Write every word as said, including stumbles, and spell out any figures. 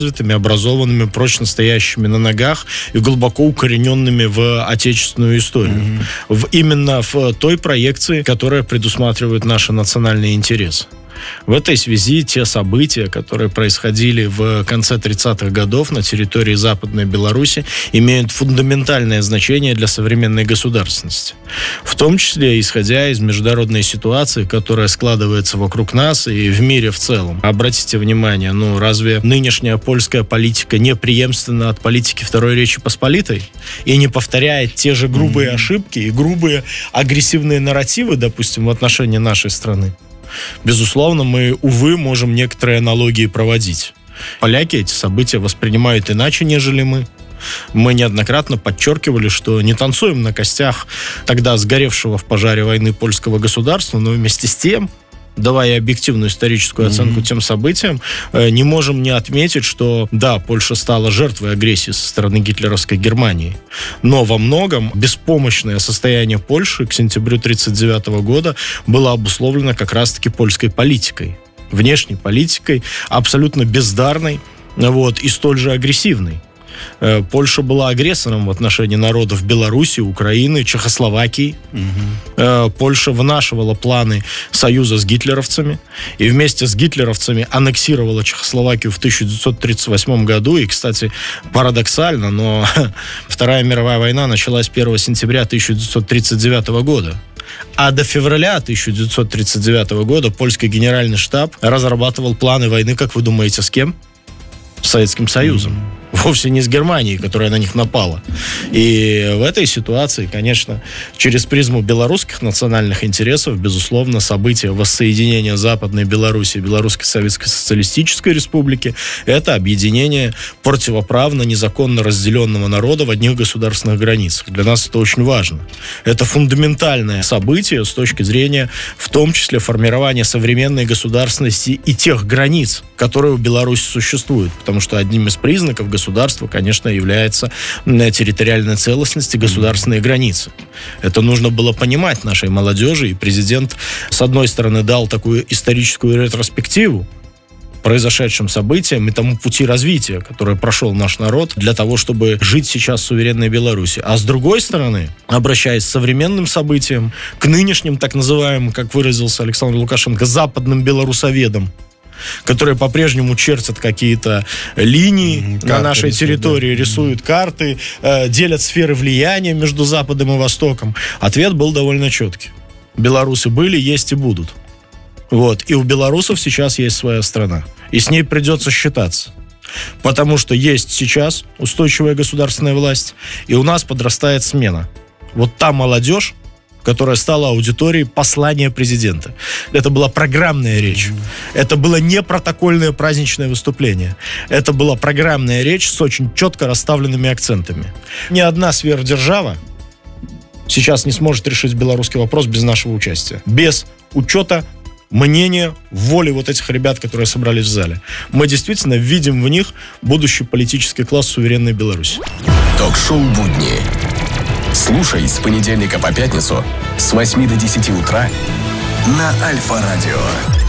развитыми, образованными, прочно стоящими на ногах и глубоко укорененными в отечественную историю. Mm-hmm. В, именно в той проекции, которая предусматривает наши национальные интересы. В этой связи те события, которые происходили в конце тридцатых годов на территории Западной Беларуси, имеют фундаментальное значение для современной государственности. В том числе, исходя из международной ситуации, которая складывается вокруг нас и в мире в целом. Обратите внимание, ну разве нынешняя польская политика не преемственна от политики Второй Речи Посполитой и не повторяет те же грубые mm-hmm. ошибки и грубые агрессивные нарративы, допустим, в отношении нашей страны? Безусловно, мы, увы, можем некоторые аналогии проводить. Поляки эти события воспринимают иначе, нежели мы. Мы неоднократно подчеркивали, что не танцуем на костях тогда сгоревшего в пожаре войны польского государства, но вместе с тем, давая объективную историческую оценку mm-hmm. тем событиям, не можем не отметить, что, да, Польша стала жертвой агрессии со стороны гитлеровской Германии, но во многом беспомощное состояние Польши к сентябрю тысяча девятьсот тридцать девятого года было обусловлено как раз-таки польской политикой, внешней политикой, абсолютно бездарной, вот, и столь же агрессивной. Польша была агрессором в отношении народов Беларуси, Украины, Чехословакии. Угу. Польша вынашивала планы союза с гитлеровцами и вместе с гитлеровцами аннексировала Чехословакию в тысяча девятьсот тридцать восьмом году. И, кстати, парадоксально, но Вторая мировая война началась первого сентября тысяча девятьсот тридцать девятого года. А до февраля тысяча девятьсот тридцать девятого года польский генеральный штаб разрабатывал планы войны, как вы думаете, с кем? С Советским Союзом. Mm-hmm. Вовсе не с Германией, которая на них напала. И в этой ситуации, конечно, через призму белорусских национальных интересов, безусловно, события воссоединения Западной Беларуси и Белорусской Советской Социалистической Республики — это объединение противоправно, незаконно разделенного народа в одних государственных границах. Для нас это очень важно. Это фундаментальное событие с точки зрения, в том числе, формирования современной государственности и тех границ, которые у Беларуси существуют. Потому что одним из признаков государства Государство, конечно, является территориальной целостности государственные границы. Это нужно было понимать нашей молодежи, и президент, с одной стороны, дал такую историческую ретроспективу произошедшим событиям и тому пути развития, который прошел наш народ для того, чтобы жить сейчас в суверенной Беларуси. А с другой стороны, обращаясь к современным событиям, к нынешним, так называемым, как выразился Александр Лукашенко, западным белорусоведам, которые по-прежнему чертят какие-то линии карты на нашей территории, да. рисуют карты, э, делят сферы влияния между Западом и Востоком. Ответ был довольно четкий. Белорусы были, есть и будут. Вот. И у белорусов сейчас есть своя страна. И с ней придется считаться. Потому что есть сейчас устойчивая государственная власть, и у нас подрастает смена. Вот та молодежь, которая стала аудиторией послания президента. Это была программная речь. Mm-hmm. Это было не протокольное праздничное выступление. Это была программная речь с очень четко расставленными акцентами. Ни одна сверхдержава сейчас не сможет решить белорусский вопрос без нашего участия. Без учета мнения, воли вот этих ребят, которые собрались в зале. Мы действительно видим в них будущий политический класс суверенной Беларуси. Ток-шоу «Будни». Слушай с понедельника по пятницу с восьми до десяти утра на Альфа-радио.